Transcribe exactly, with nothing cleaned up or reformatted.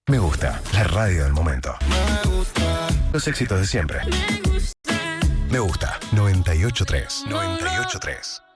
Me gusta, la radio del momento. Los éxitos de siempre. Me gusta, noventa y ocho tres. noventa y ocho tres.